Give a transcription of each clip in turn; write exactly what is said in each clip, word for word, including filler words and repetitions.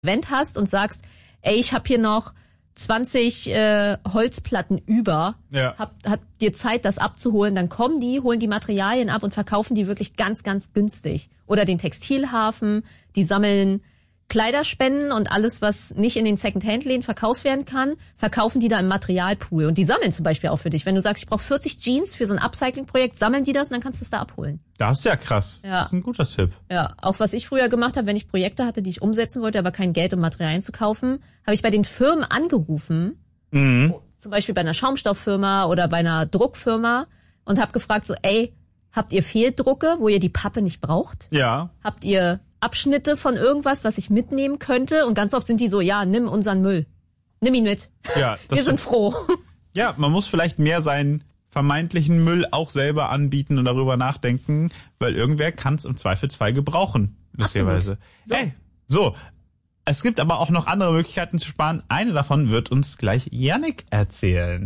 Event hast und sagst, ey, ich habe hier noch zwanzig äh, Holzplatten über, ja. hab, hat dir Zeit, das abzuholen, dann kommen die, holen die Materialien ab und verkaufen die wirklich ganz, ganz günstig. Oder den Textilhafen, die sammeln Kleiderspenden und alles, was nicht in den Second-Hand-Läden verkauft werden kann, verkaufen die da im Materialpool. Und die sammeln zum Beispiel auch für dich. Wenn du sagst, ich brauche vierzig Jeans für so ein Upcycling-Projekt, sammeln die das und dann kannst du es da abholen. Das ist ja krass. Ja. Das ist ein guter Tipp. Ja, auch was ich früher gemacht habe, wenn ich Projekte hatte, die ich umsetzen wollte, aber kein Geld, um Materialien zu kaufen, habe ich bei den Firmen angerufen, mhm. zum Beispiel bei einer Schaumstofffirma oder bei einer Druckfirma und habe gefragt so, ey, habt ihr Fehldrucke, wo ihr die Pappe nicht braucht? Ja. Habt ihr Abschnitte von irgendwas, was ich mitnehmen könnte? Und ganz oft sind die so, ja, nimm unseren Müll. Nimm ihn mit. Ja, das Wir sind froh. Ja, man muss vielleicht mehr seinen vermeintlichen Müll auch selber anbieten und darüber nachdenken, weil irgendwer kann es im Zweifelsfall gebrauchen. Lustigerweise. So. Hey, so. Es gibt aber auch noch andere Möglichkeiten zu sparen. Eine davon wird uns gleich Yannick erzählen.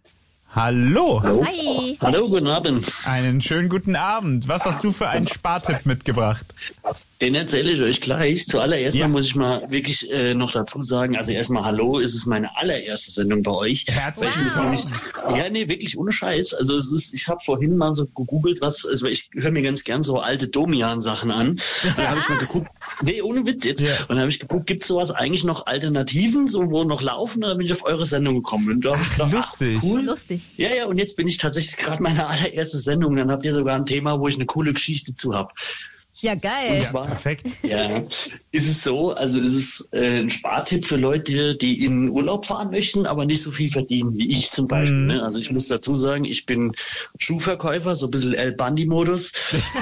Hallo. Hallo. Hi. Hallo, guten Abend. Einen schönen guten Abend. Was hast du für einen Spartipp mitgebracht? Den erzähle ich euch gleich. Zuallererst Ja. mal muss ich mal wirklich äh, noch dazu sagen, also erstmal hallo, es ist meine allererste Sendung bei euch. Herzlich Weil ich Wow. mich nämlich, ja, nee, wirklich ohne Scheiß. Also es ist, ich habe vorhin mal so gegoogelt, was, also ich höre mir ganz gern so alte Domian-Sachen an. Und da habe ich mal geguckt, nee, ohne Witz jetzt. Ja. Und dann habe ich geguckt, gibt es sowas eigentlich noch Alternativen, so wo noch laufen? Und dann bin ich auf eure Sendung gekommen. Und da habe ich gedacht, lustig. ach, cool. Lustig. Ja, ja, und jetzt bin ich tatsächlich gerade meine allererste Sendung. Dann habt ihr sogar ein Thema, wo ich eine coole Geschichte zu habe. Ja, geil. Und Ja, zwar, perfekt. ja, ist es so, also ist es äh, ein Spartipp für Leute, die in Urlaub fahren möchten, aber nicht so viel verdienen wie ich zum Beispiel. Mhm. Ne? Also ich muss dazu sagen, ich bin Schuhverkäufer, so ein bisschen El Bandi-Modus.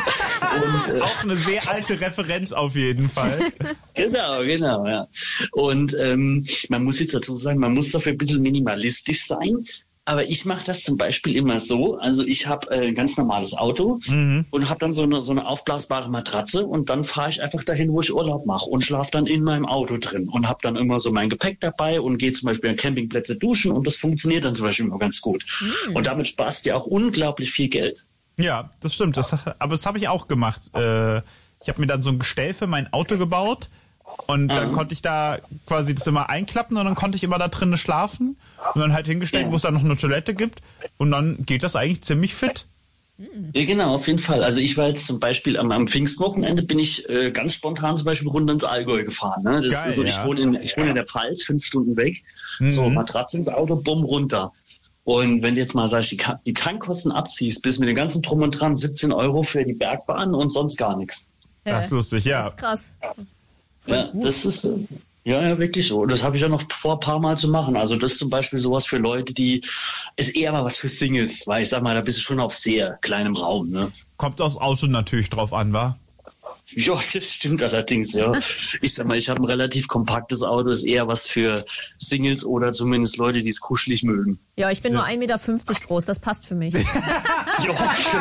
Und, äh, Auch eine sehr alte Referenz auf jeden Fall. Genau, genau, ja. Und ähm, man muss jetzt dazu sagen, man muss dafür ein bisschen minimalistisch sein. Aber ich mache das zum Beispiel immer so, also ich habe äh, ein ganz normales Auto Mhm. und habe dann so eine, so eine aufblasbare Matratze und dann fahre ich einfach dahin, wo ich Urlaub mache und schlafe dann in meinem Auto drin und habe dann immer so mein Gepäck dabei und gehe zum Beispiel an Campingplätze duschen und das funktioniert dann zum Beispiel immer ganz gut. Mhm. Und damit sparst du ja auch unglaublich viel Geld. Ja, das stimmt. Das, aber das habe ich auch gemacht. Äh, ich habe mir dann so ein Gestell für mein Auto gebaut und dann Mhm. konnte ich da quasi das immer einklappen und dann konnte ich immer da drinnen schlafen und dann halt hingestellt, wo es dann noch eine Toilette gibt und dann geht das eigentlich ziemlich fit. Ja, genau, auf jeden Fall. Also ich war jetzt zum Beispiel am, am Pfingstwochenende bin ich äh, ganz spontan zum Beispiel runter ins Allgäu gefahren. Ne? Das Geil, ist so, ich ja. wohne in, ich wohne in der Pfalz, fünf Stunden weg. Mhm. So, Matratze ins Auto, bumm, runter. Und wenn du jetzt mal sagst, die, Ka- die Tankkosten abziehst, bis mit dem ganzen Drum und Dran siebzehn Euro für die Bergbahn und sonst gar nichts. Das ist lustig, ja. Das ist krass. Voll Ja, gut. das ist, äh, ja, ja, wirklich so. Das habe ich ja noch vor ein paar Mal zu machen. Also das ist zum Beispiel sowas für Leute, die, ist eher mal was für Singles, weil ich sag mal, da bist du schon auf sehr kleinem Raum, ne? Kommt aufs Auto natürlich drauf an, wa? Ja, das stimmt allerdings, ja. Ich sag mal, ich habe ein relativ kompaktes Auto, ist eher was für Singles oder zumindest Leute, die es kuschelig mögen. Ja, ich bin nur ein Meter fünfzig groß, das passt für mich. Ja,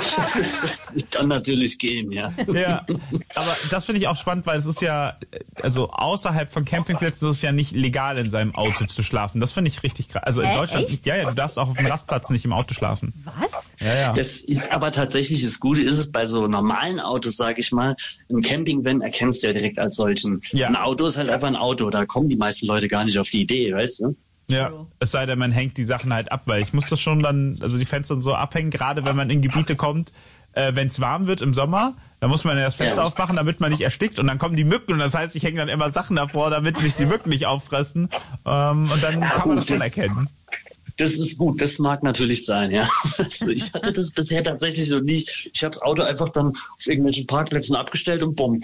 das kann natürlich gehen, ja. Ja, aber das finde ich auch spannend, weil es ist ja, also außerhalb von Campingplätzen ist es ja nicht legal, in seinem Auto zu schlafen. Das finde ich richtig krass. Also in Hä, Deutschland, echt? ja, ja, du darfst auch auf dem Rastplatz nicht im Auto schlafen. Was? Ja, ja. Das ist aber tatsächlich das Gute, ist es bei so normalen Autos, sage ich mal, ein Campingvan erkennst du ja direkt als solchen. Ja. Ein Auto ist halt einfach ein Auto, da kommen die meisten Leute gar nicht auf die Idee, weißt du? Ja, es sei denn, man hängt die Sachen halt ab, weil ich muss das schon dann, also die Fenster so abhängen, gerade wenn man in Gebiete kommt, äh, wenn es warm wird im Sommer, dann muss man ja das Fenster Ja. aufmachen, damit man nicht erstickt und dann kommen die Mücken und das heißt, ich hänge dann immer Sachen davor, damit mich die Mücken nicht auffressen ähm, und dann kann man das schon erkennen. Das ist gut, das mag natürlich sein, ja. Also ich hatte das bisher tatsächlich so nicht. Ich habe das Auto einfach dann auf irgendwelchen Parkplätzen abgestellt und bumm.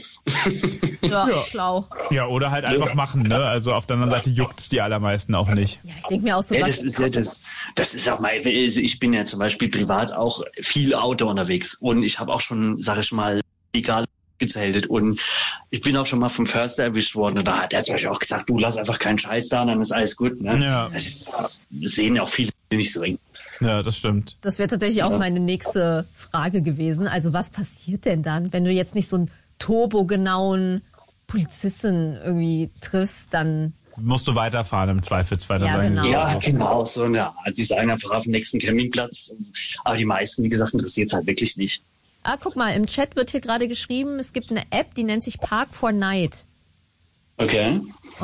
Ja, Ja. schlau. Ja, oder halt einfach machen, ne? Also auf der anderen Seite juckt's die allermeisten auch nicht. Ja, ich denke mir auch so, Ja, was... das ist ja das, das ist auch mal, also ich bin ja zum Beispiel privat auch viel Auto unterwegs und ich habe auch schon, sag ich mal, legal gezeltet und ich bin auch schon mal vom Förster erwischt worden und da hat er zum Beispiel auch gesagt, du lass einfach keinen Scheiß da und dann ist alles gut. Ne? Ja. Das, ist, das sehen ja auch viele nicht so eng. Ja, das stimmt. Das wäre tatsächlich auch meine nächste Frage gewesen. Also was passiert denn dann, wenn du jetzt nicht so einen turbogenauen Polizisten irgendwie triffst, dann... Musst du weiterfahren im Zweifelsfall. dann Ja, sagen die genau. so. Ja, genau, so eine Art. Die sagen einfach auf dem nächsten Campingplatz. Aber die meisten, wie gesagt, interessiert es halt wirklich nicht. Ah, guck mal, im Chat wird hier gerade geschrieben, es gibt eine App, die nennt sich Park for Night. Okay.